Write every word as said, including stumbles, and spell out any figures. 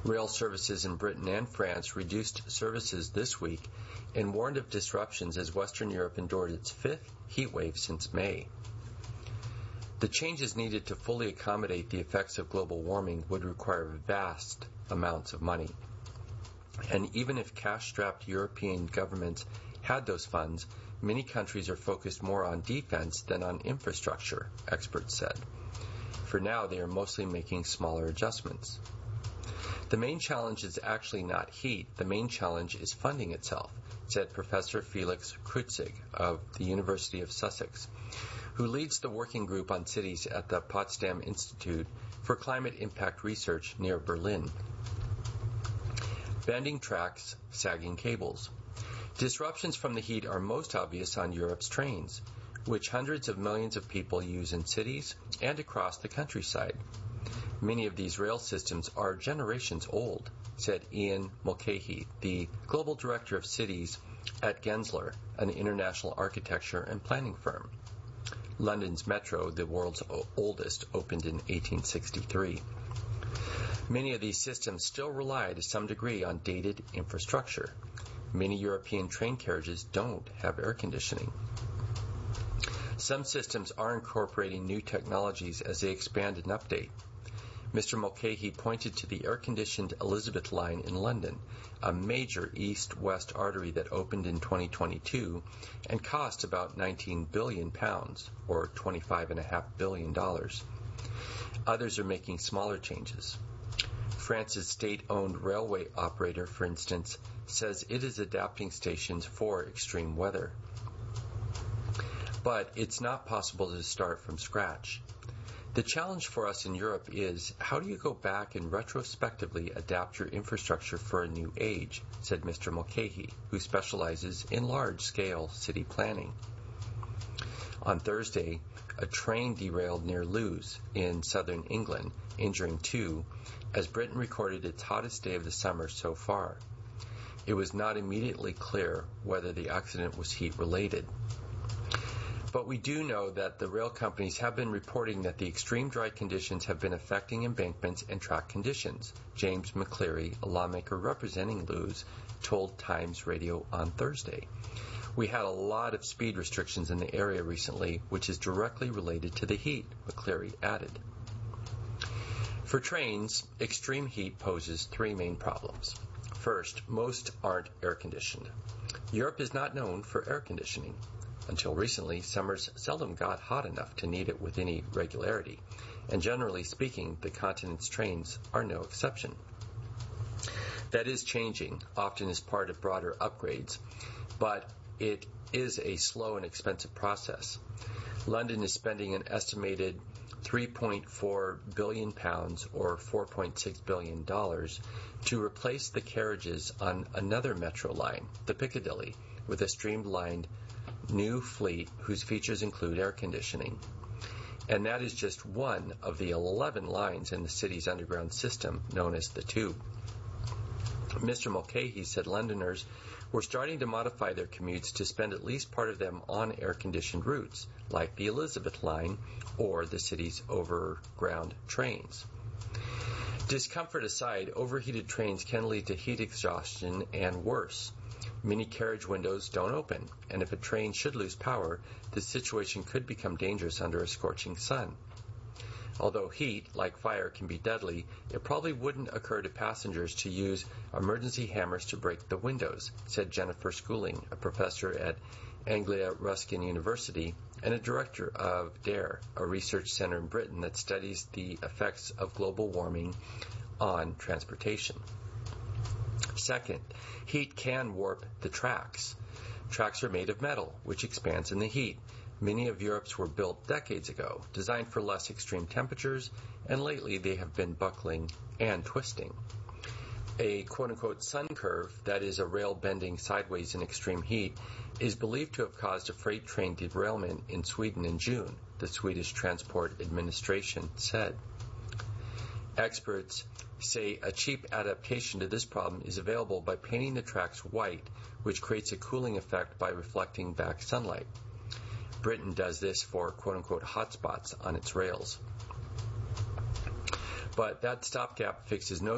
Rail services in Britain and France reduced services this week and warned of disruptions as Western Europe endured its fifth heat wave since May. The changes needed to fully accommodate the effects of global warming would require vast amounts of money. And even if cash-strapped European governments had those funds, many countries are focused more on defense than on infrastructure, experts said. For now, they are mostly making smaller adjustments. The main challenge is actually not heat. The main challenge is funding itself, said Professor Felix Krutzig of the University of Sussex, who leads the working group on cities at the Potsdam Institute for Climate Impact Research near Berlin. Bending tracks, sagging cables. Disruptions from the heat are most obvious on Europe's trains, which hundreds of millions of people use in cities and across the countryside. Many of these rail systems are generations old, said Ian Mulcahy, the global director of cities at Gensler, an international architecture and planning firm. London's Metro, the world's oldest, opened in eighteen sixty-three. Many of these systems still rely to some degree on dated infrastructure. Many European train carriages don't have air conditioning. Some systems are incorporating new technologies as they expand and update. Mister Mulcahy pointed to the air-conditioned Elizabeth line in London, a major east-west artery that opened in twenty twenty-two and cost about nineteen billion pounds, or twenty-five point five billion dollars. Others are making smaller changes. France's state-owned railway operator, for instance, says it is adapting stations for extreme weather. But it's not possible to start from scratch. The challenge for us in Europe is, how do you go back and retrospectively adapt your infrastructure for a new age, said Mister Mulcahy, who specializes in large-scale city planning. On Thursday, a train derailed near Lewes in southern England, injuring two, as Britain recorded its hottest day of the summer so far. It was not immediately clear whether the accident was heat-related. But we do know that the rail companies have been reporting that the extreme dry conditions have been affecting embankments and track conditions. James McCleary, a lawmaker representing Lewes, told Times Radio on Thursday. We had a lot of speed restrictions in the area recently, which is directly related to the heat, McCleary added. For trains, extreme heat poses three main problems. First, most aren't air-conditioned. Europe is not known for air conditioning. Until recently, summers seldom got hot enough to need it with any regularity, and generally speaking, the continent's trains are no exception. That is changing, often as part of broader upgrades, but it is a slow and expensive process. London is spending an estimated three point four billion pounds, or four point six billion dollars, to replace the carriages on another metro line, the Piccadilly, with a streamlined new fleet whose features include air conditioning. And that is just one of the eleven lines in the city's underground system known as the Tube. Mister Mulcahy said Londoners were starting to modify their commutes to spend at least part of them on air-conditioned routes, like the Elizabeth line or the city's overground trains. Discomfort aside, overheated trains can lead to heat exhaustion and worse. Many carriage windows don't open, and if a train should lose power, the situation could become dangerous under a scorching sun. Although heat, like fire, can be deadly, it probably wouldn't occur to passengers to use emergency hammers to break the windows, said Jennifer Schooling, a professor at Anglia Ruskin University and a director of DARE, a research center in Britain that studies the effects of global warming on transportation. Second, heat can warp the tracks. Tracks are made of metal, which expands in the heat. Many of Europe's were built decades ago, designed for less extreme temperatures, and lately they have been buckling and twisting. A quote-unquote sun curve, that is a rail bending sideways in extreme heat, is believed to have caused a freight train derailment in Sweden in June, the Swedish Transport Administration said. Experts say a cheap adaptation to this problem is available by painting the tracks white, which creates a cooling effect by reflecting back sunlight. Britain does this for quote-unquote hotspots on its rails. But that stopgap fix is no